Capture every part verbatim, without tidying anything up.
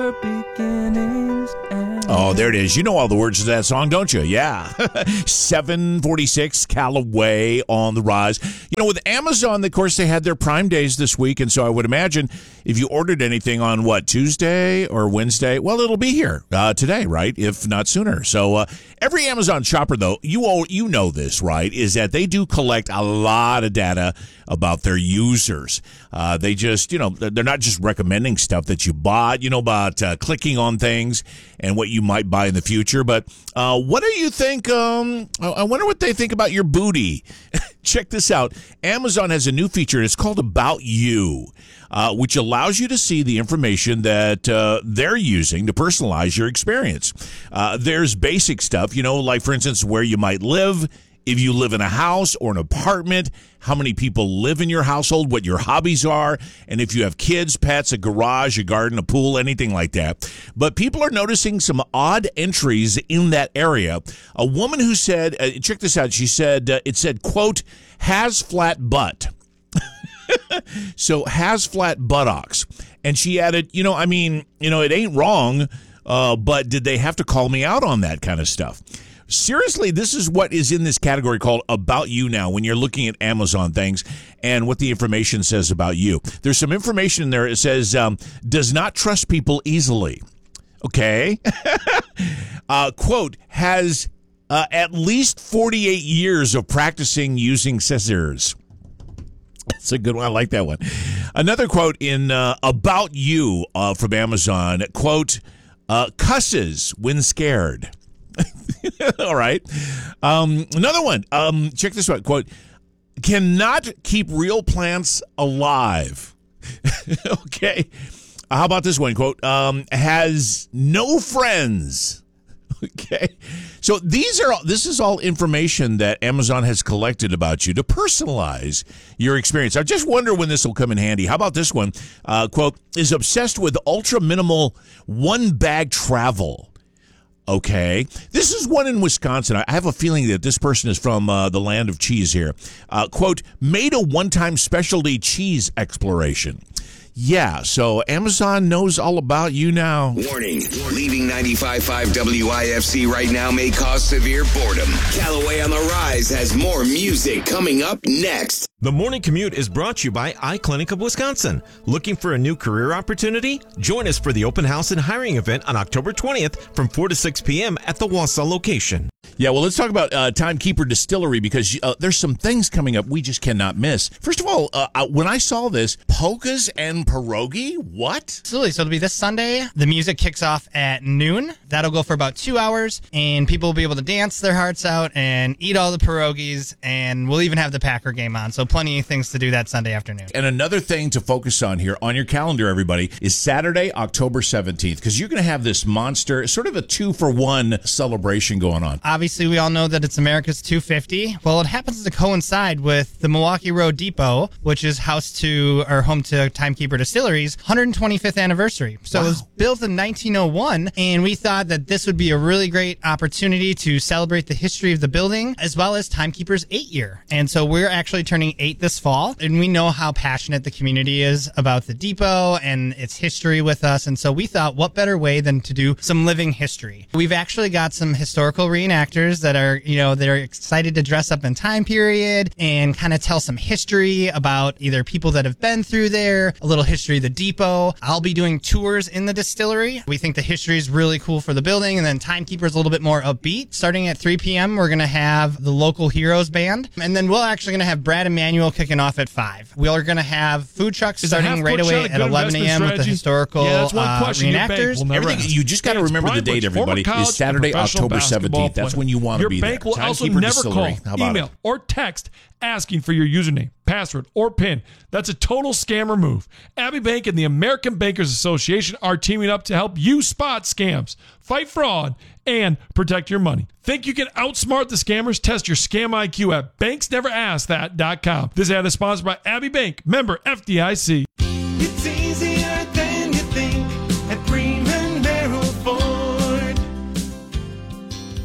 better beginnings. And Oh, there it is. You know all the words to that song, don't you? Yeah. seven forty-six Callaway on the rise. You know, with Amazon, of course, they had their Prime Days this week, and so I would imagine if you ordered anything on, what, Tuesday or Wednesday, well, it'll be here uh, today, right, if not sooner. So uh, every Amazon shopper, though, you all, you know this, right, is that they do collect a lot of data about their users. Uh, they just, you know, they're not just recommending stuff that you bought, you know, about uh, clicking on things and what you might buy in the future. But uh, what do you think? Um, I wonder what they think about your booty. Check this out. Amazon has a new feature, and it's called About You, uh, which allows you to see the information that uh, they're using to personalize your experience. Uh, there's basic stuff, you know, like, for instance, where you might live, if you live in a house or an apartment, how many people live in your household, what your hobbies are, and if you have kids, pets, a garage, a garden, a pool, anything like that. But people are noticing some odd entries in that area. A woman who said, uh, check this out, she said, uh, it said, quote, has flat butt. So, has flat buttocks. And she added, you know, I mean, you know, it ain't wrong, uh, but did they have to call me out on that kind of stuff? Seriously, this is what is in this category called About You now when you're looking at Amazon things and what the information says about you. There's some information in there. It says, um, does not trust people easily. Okay. uh, quote, has uh, at least forty-eight years of practicing using scissors. That's a good one. I like that one. Another quote in uh, About You uh, from Amazon, quote, uh, cusses when scared. All right. Um, another one. Um, check this one. Quote, cannot keep real plants alive. Okay. How about this one? Quote, um, has no friends. Okay. So these are, this is all information that Amazon has collected about you to personalize your experience. I just wonder when this will come in handy. How about this one? Uh, quote, is obsessed with ultra minimal one bag travel. Okay. This is one in Wisconsin. I have a feeling that this person is from uh, the land of cheese here. Uh, quote, made a one-time specialty cheese exploration. Yeah, so Amazon knows all about you now. Warning, leaving ninety-five point five W I F C right now may cause severe boredom. Callaway on the Rise has more music coming up next. The Morning Commute is brought to you by iClinic of Wisconsin. Looking for a new career opportunity? Join us for the open house and hiring event on October twentieth from four to six p.m. at the Wausau location. Yeah, well, let's talk about uh, Timekeeper Distillery because uh, there's some things coming up we just cannot miss. First of all, uh, when I saw this, polkas and pierogi, what? Absolutely. So it'll be this Sunday. The music kicks off at noon. That'll go for about two hours, and people will be able to dance their hearts out and eat all the pierogies, and we'll even have the Packer game on. So plenty of things to do that Sunday afternoon. And another thing to focus on here on your calendar, everybody, is Saturday, October seventeenth, because you're going to have this monster, sort of a two-for-one celebration going on. Obviously, we all know that it's America's two fifty. Well, it happens to coincide with the Milwaukee Road Depot, which is house to or home to Timekeeper Distillery's one hundred twenty-fifth anniversary. So wow. It was built in nineteen oh one, and we thought that this would be a really great opportunity to celebrate the history of the building as well as Timekeeper's eight year. And so we're actually turning eight this fall, and we know how passionate the community is about the depot and its history with us. And so we thought, what better way than to do some living history? We've actually got some historical reenactors that are, you know, they're excited to dress up in time period and kind of tell some history about either people that have been through there, a little history of the depot. I'll be doing tours in the distillery. We think the history is really cool for the building, and then Timekeeper's a little bit more upbeat. Starting at three p.m., we're going to have the local Heroes Band, and then we're actually going to have Brad Emanuel kicking off at five. We are going to have food trucks Is starting right away at eleven a.m. with the historical yeah, that's one uh, question reenactors. We'll Everything, you just got to remember the date, everybody. Is Saturday, October seventeenth. That's when you want to be there. Your bank will also never call, email, or text asking for your username, password, or PIN. That's a total scammer move. Abbey Bank and the American Bankers Association are teaming up to help you spot scams, fight fraud, and protect your money. Think you can outsmart the scammers? Test your scam I Q at banks never ask that dot com. This ad is sponsored by Abbey Bank, member F D I C. It's easier than you think at Freeman Merrill Ford.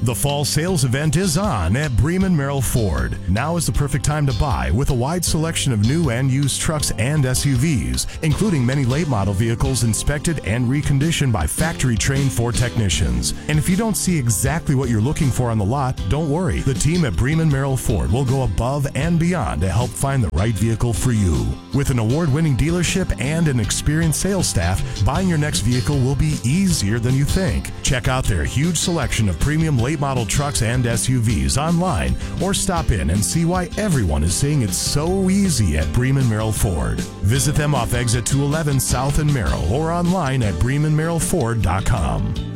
The fall sales event is on at Bremen Merrill Ford. Now is the perfect time to buy with a wide selection of new and used trucks and S U Vs, including many late model vehicles inspected and reconditioned by factory-trained Ford technicians. And if you don't see exactly what you're looking for on the lot, don't worry. The team at Bremen Merrill Ford will go above and beyond to help find the right vehicle for you. With an award-winning dealership and an experienced sales staff, buying your next vehicle will be easier than you think. Check out their huge selection of premium late model trucks and S U Vs online, or stop in and see why everyone is saying it's so easy at Bremen Merrill Ford. Visit them off exit two eleven South in Merrill or online at bremen merrill ford dot com.